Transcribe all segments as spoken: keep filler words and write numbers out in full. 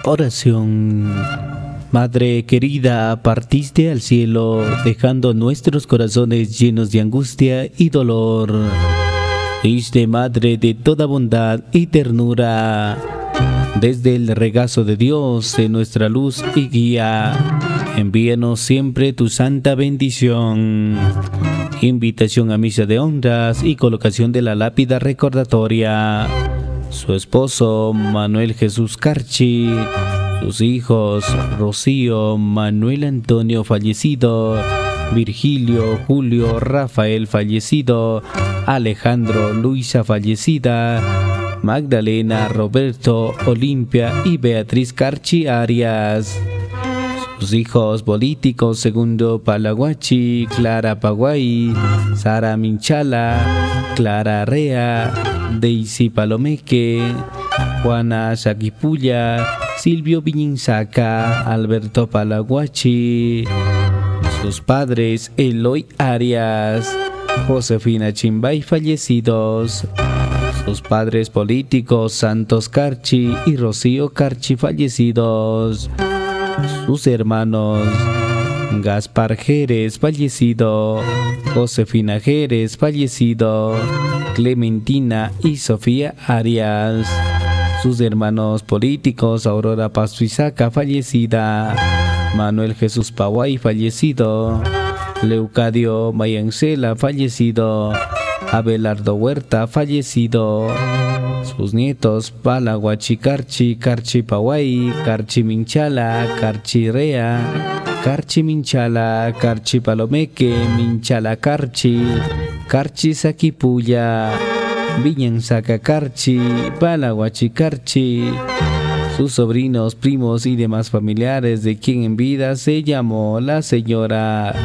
Oración. Madre querida, partiste al cielo, dejando nuestros corazones llenos de angustia y dolor. Fuiste madre de toda bondad y ternura. Desde el regazo de Dios, sé nuestra luz y guía. Envíanos siempre tu santa bendición. Invitación a misa de honras y colocación de la lápida recordatoria. Su esposo Manuel Jesús Carchi, sus hijos Rocío, Manuel Antonio fallecido, Virgilio, Julio, Rafael fallecido, Alejandro, Luisa fallecida, Magdalena, Roberto, Olimpia y Beatriz Carchi Arias. Sus hijos políticos Segundo Palaguachi, Clara Paguay, Sara Minchala, Clara Arrea, Daisy Palomeque, Juana Saquipulla, Silvio Viñinsaca, Alberto Palaguachi. Sus padres Eloy Arias, Josefina Chimbay fallecidos. Sus padres políticos Santos Carchi y Rocío Carchi fallecidos. Sus hermanos Gaspar Jerez fallecido, Josefina Jerez fallecido, Clementina y Sofía Arias. Sus hermanos políticos Aurora Pastuizaca fallecida, Manuel Jesús Paguay fallecido, Leucadio Mayancela fallecido, Abelardo Huerta fallecido. Sus nietos Palaguachi Carchi, Carchi Paguay, Carchi Minchala, Carchi Rea, Carchi Minchala, Carchi Palomeque, Minchala Carchi, Carchi Saquipulla, Viñanzaca Carchi, Palaguachi Carchi. Sus sobrinos, primos y demás familiares de quien en vida se llamó la señora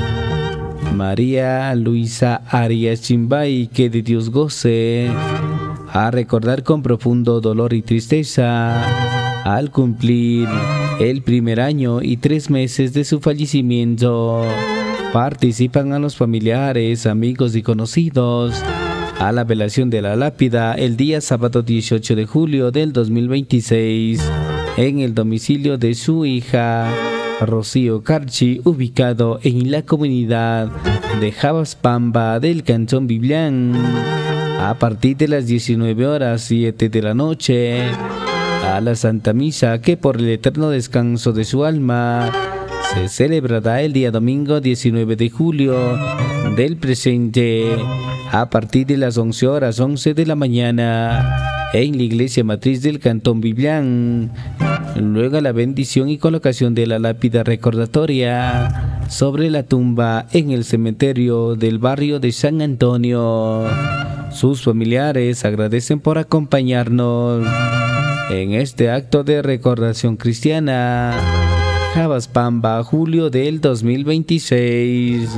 María Luisa Arias Chimbay, que de Dios goce. A recordar con profundo dolor y tristeza, al cumplir el primer año y tres meses de su fallecimiento, participan a los familiares, amigos y conocidos a la velación de la lápida el día sábado dieciocho de julio del dos mil veintiséis en el domicilio de su hija Rocío Carchi, ubicado en la comunidad de Jabaspamba del Cantón Biblián. A partir de las diecinueve horas siete de la noche, a la Santa Misa, que por el eterno descanso de su alma se celebrará el día domingo diecinueve de julio del presente, a partir de las once horas once de la mañana, en la iglesia matriz del Cantón Biblián. Luego la bendición y colocación de la lápida recordatoria sobre la tumba en el cementerio del barrio de San Antonio. Sus familiares agradecen por acompañarnos en este acto de recordación cristiana. Jabaspamba, julio del dos mil veintiséis.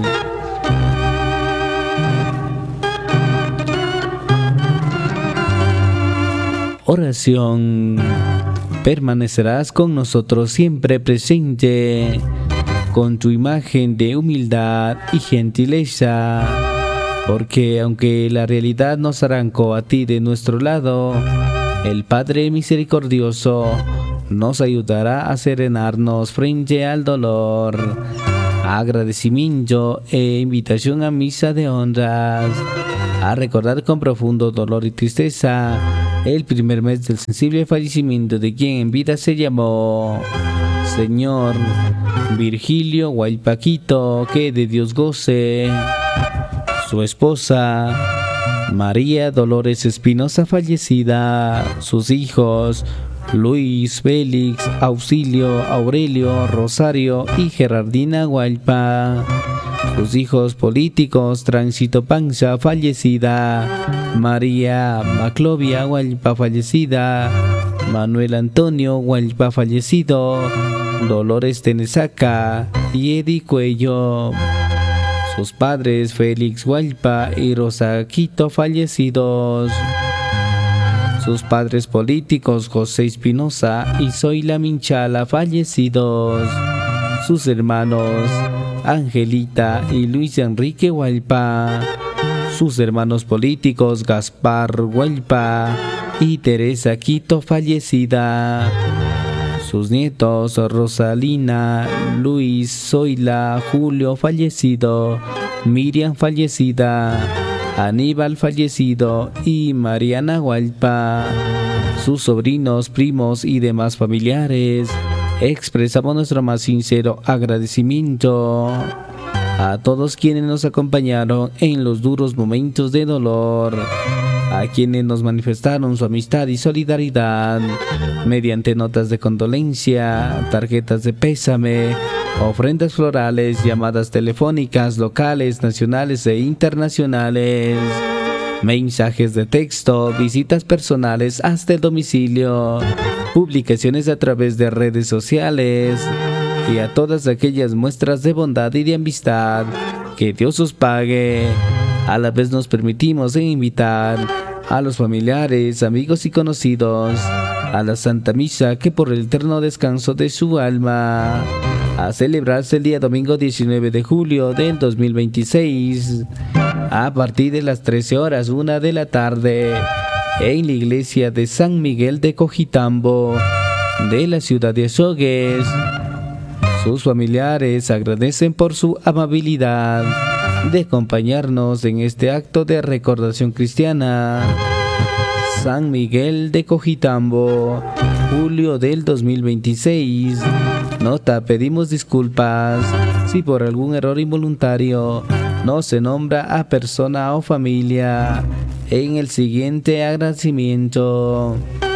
Oración. Permanecerás con nosotros siempre presente, con tu imagen de humildad y gentileza, porque aunque la realidad nos arrancó a ti de nuestro lado, el Padre misericordioso nos ayudará a serenarnos frente al dolor. Agradecimiento e invitación a misa de honras, a recordar con profundo dolor y tristeza el primer mes del sensible fallecimiento de quien en vida se llamó Señor Virgilio Guaypaquito, que de Dios goce. Su esposa María Dolores Espinosa fallecida, sus hijos Luis, Félix, Auxilio, Aurelio, Rosario y Gerardina Guaypa. Sus hijos políticos Tránsito Panza fallecida, María Maclovia Guaypa fallecida, Manuel Antonio Guaypa fallecido, Dolores Tenesaca y Edi Cuello. Sus padres Félix Guaypa y Rosa Quito fallecidos. Sus padres políticos José Espinosa y Zoila Minchala fallecidos. Sus hermanos Angelita y Luis Enrique Guaypa. Sus hermanos políticos Gaspar Guaypa y Teresa Quito fallecida. sus nietos Rosalina, Luis, Zoila, Julio fallecido, Miriam fallecida, Aníbal fallecido y Mariana Hualpa, sus sobrinos, primos y demás familiares. Expresamos nuestro más sincero agradecimiento a todos quienes nos acompañaron en los duros momentos de dolor, a quienes nos manifestaron su amistad y solidaridad mediante notas de condolencia, tarjetas de pésame, ofrendas florales, llamadas telefónicas locales, nacionales e internacionales, mensajes de texto, visitas personales hasta el domicilio, publicaciones a través de redes sociales y a todas aquellas muestras de bondad y de amistad. Que Dios os pague. A la vez nos permitimos invitar a los familiares, amigos y conocidos a la Santa Misa, que por el eterno descanso de su alma, a celebrarse el día domingo diecinueve de julio del dos mil veintiséis, a partir de las trece horas, una de la tarde, en la iglesia de San Miguel de Cojitambo, de la ciudad de Azogues. Sus familiares agradecen por su amabilidad de acompañarnos en este acto de recordación cristiana. San Miguel de Cojitambo, julio del dos mil veintiséis. Nota: pedimos disculpas si por algún error involuntario no se nombra a persona o familia en el siguiente agradecimiento.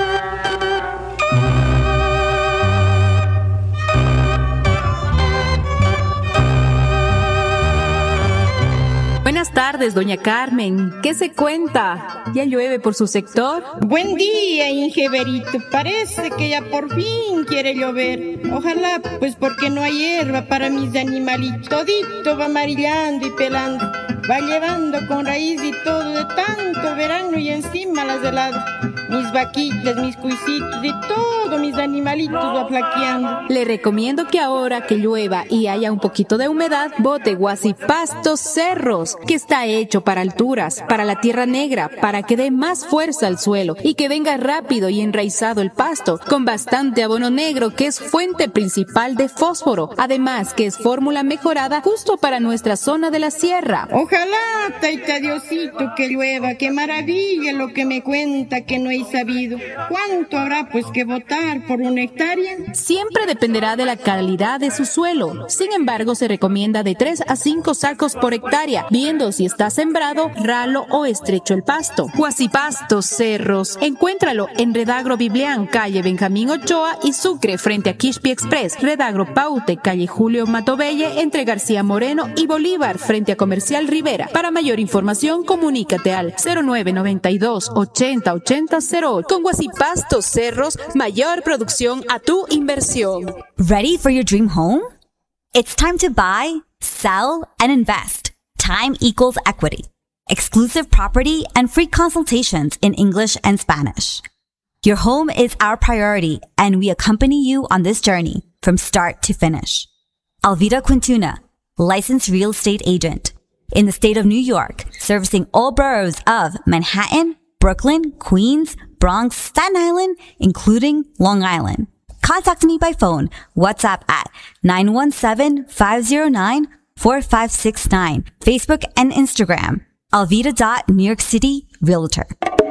Buenas tardes, doña Carmen. ¿Qué se cuenta? ¿Ya llueve por su sector? Buen día, Ingeberito. Parece que ya por fin quiere llover. Ojalá, pues porque no hay hierba para mis animalitos. Todito va amarillando y pelando. Va llevando con raíz y todo de tanto verano y encima las heladas. Mis vaquitas, mis cuisitos y todo mis animalitos va flaqueando. Le recomiendo que ahora que llueva y haya un poquito de humedad, bote Guasipastos Cerros, que está hecho para alturas, para la tierra negra, para que dé más fuerza al suelo y que venga rápido y enraizado el pasto, con bastante abono negro que es fuente principal de fósforo, además que es fórmula mejorada justo para nuestra zona de la sierra. Ojalá, taita Diosito, que llueva, qué maravilla lo que me cuenta que no he sabido. ¿Cuánto habrá pues que botar por una hectárea? Siempre dependerá de la calidad de su suelo. Sin embargo, se recomienda de tres a cinco sacos por hectárea, viendo si está sembrado, ralo o estrecho el pasto. Guasipastos Cerros. Encuéntralo en Redagro Biblián, calle Benjamín Ochoa y Sucre, frente a Quispi Express. Redagro Paute, calle Julio Matobelle, entre García Moreno y Bolívar, frente a Comercial Rivera. Para mayor información, comunícate al cero nueve noventa y dos ochenta ochenta cero ocho. Con Guasipastos Cerros, mayor producción a tu inversión. Ready for your dream home? It's time to buy, sell, and invest. Time equals equity. Exclusive property and free consultations in English and Spanish. Your home is our priority, and we accompany you on this journey from start to finish. Alvira Quintuna, licensed real estate agent in the state of New York, servicing all boroughs of Manhattan, Brooklyn, Queens, Bronx, Staten Island, including Long Island. Contact me by phone, WhatsApp at nine one seven, five zero nine, four five six nine, Facebook and Instagram, alvira dot new york city realtor.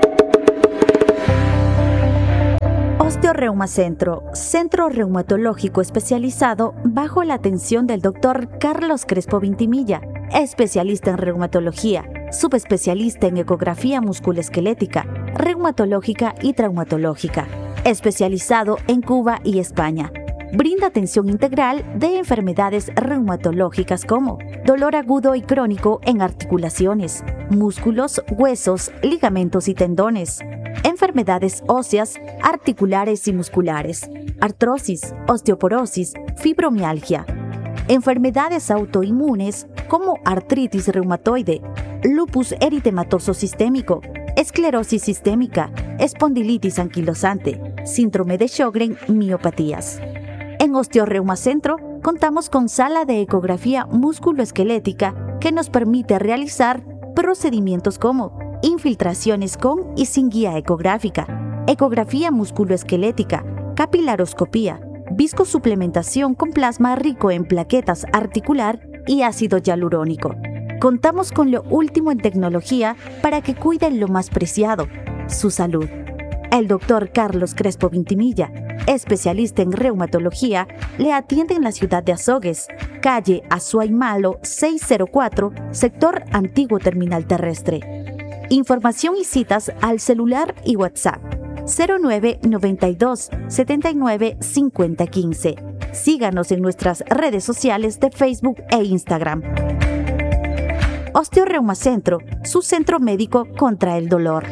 Osteoreuma Centro, centro reumatológico especializado bajo la atención del doctor Carlos Crespo Vintimilla, especialista en reumatología, subespecialista en ecografía musculoesquelética, reumatológica y traumatológica, especializado en Cuba y España. Brinda atención integral de enfermedades reumatológicas como dolor agudo y crónico en articulaciones, músculos, huesos, ligamentos y tendones, enfermedades óseas, articulares y musculares, artrosis, osteoporosis, fibromialgia, enfermedades autoinmunes como artritis reumatoide, lupus eritematoso sistémico, esclerosis sistémica, espondilitis anquilosante, síndrome de Sjögren, miopatías. En Osteoreuma Centro contamos con sala de ecografía musculoesquelética que nos permite realizar procedimientos como infiltraciones con y sin guía ecográfica, ecografía musculoesquelética, capilaroscopía, viscosuplementación con plasma rico en plaquetas articular y ácido hialurónico. Contamos con lo último en tecnología para que cuiden lo más preciado, su salud. El doctor Carlos Crespo Vintimilla, especialista en reumatología, le atiende en la ciudad de Azogues, calle Azuay Malo seiscientos cuatro, sector Antiguo Terminal Terrestre. Información y citas al celular y WhatsApp cero nueve noventa y dos setenta y nueve cincuenta quince. Síganos en nuestras redes sociales de Facebook e Instagram. Osteoreumacentro, su centro médico contra el dolor.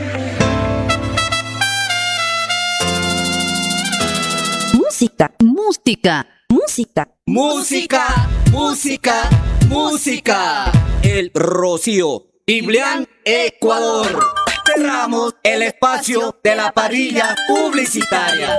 Música, música, música. Música, música, música. El Rocío. Biblian, Ecuador. Cerramos el espacio de la parrilla publicitaria.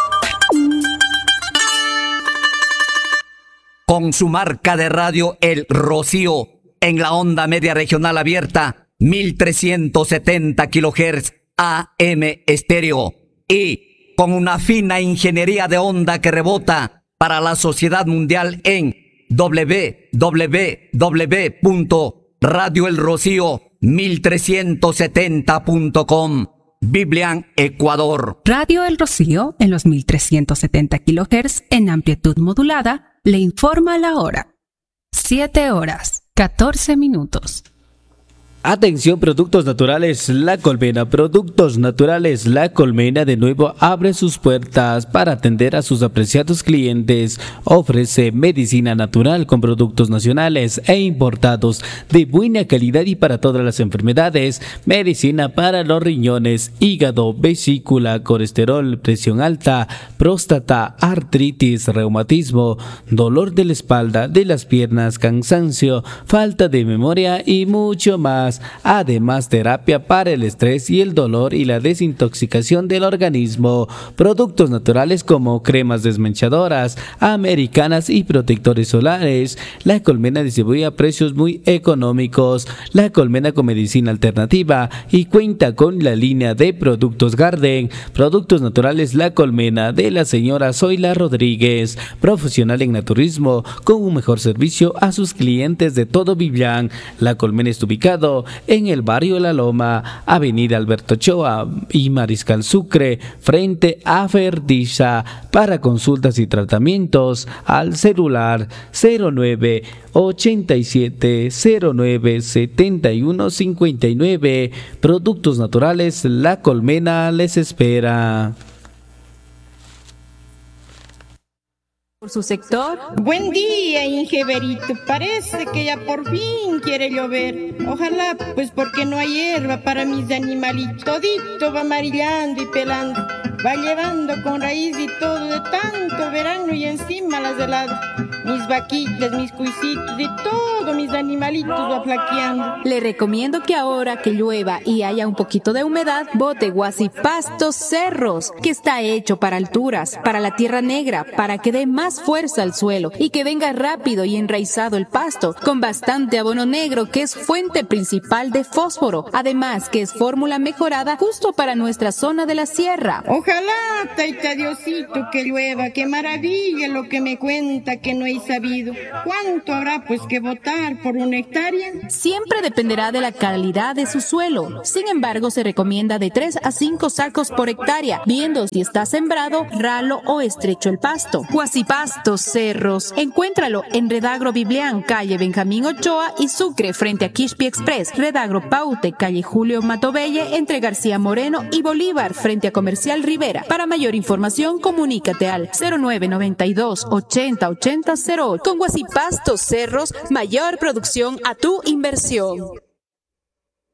Con su marca de radio El Rocío, en la onda media regional abierta, mil trescientos setenta kilohertz A M estéreo. Y con una fina ingeniería de onda que rebota para la sociedad mundial en doble u doble u doble u punto radio el rocío mil trescientos setenta punto com. Biblian, Ecuador. Radio El Rocío, en los mil trescientos setenta kilohertz en amplitud modulada, le informa la hora. siete horas, catorce minutos. Atención, Productos Naturales La Colmena. Productos Naturales La Colmena de nuevo abre sus puertas para atender a sus apreciados clientes. Ofrece medicina natural con productos nacionales e importados de buena calidad y para todas las enfermedades. Medicina para los riñones, hígado, vesícula, colesterol, presión alta, próstata, artritis, reumatismo, dolor de la espalda, de las piernas, cansancio, falta de memoria y mucho más. Además, terapia para el estrés y el dolor y la desintoxicación del organismo. Productos naturales como cremas desmanchadoras, americanas y protectores solares. La Colmena distribuye a precios muy económicos. La Colmena con medicina alternativa y cuenta con la línea de productos Garden. Productos naturales La Colmena de la señora Zoila Rodríguez, profesional en naturismo, con un mejor servicio a sus clientes de todo Biblian. La Colmena está ubicado en el barrio La Loma, avenida Alberto Ochoa y Mariscal Sucre, frente a Ferdiza. Para consultas y tratamientos al celular cero nueve ochenta y siete cero nueve setenta y uno cincuenta y nueve. Productos Naturales La Colmena les espera. Por su sector. Buen día, Ingeberito. Parece que ya por fin quiere llover. Ojalá, pues porque no hay hierba para mis animalitos. Todito va amarillando y pelando. Va llevando con raíz y todo de tanto verano y encima las heladas. Mis vaquitas, mis cuisitos y todo mis animalitos va flaqueando. Le recomiendo que ahora que llueva y haya un poquito de humedad, bote Guasipastos Cerros, que está hecho para alturas, para la tierra negra, para que dé más fuerza al suelo y que venga rápido y enraizado el pasto, con bastante abono negro que es fuente principal de fósforo, además que es fórmula mejorada justo para nuestra zona de la sierra. Ojalá, taita Diosito, que llueva, qué maravilla lo que me cuenta que no he sabido. ¿Cuánto habrá pues que botar por una hectárea? Siempre dependerá de la calidad de su suelo. Sin embargo, se recomienda de tres a cinco sacos por hectárea, viendo si está sembrado, ralo o estrecho el pasto. Guasipastos Cerros. Encuéntralo en Redagro Biblian, calle Benjamín Ochoa y Sucre, frente a Quixpi Express. Redagro Paute, calle Julio Matobelle, entre García Moreno y Bolívar, frente a Comercial Rivera. Para mayor información, comunícate al cero nueve noventa y dos ochenta ochenta cero ocho. Con Guasipastos Cerros, mayor producción a tu inversión.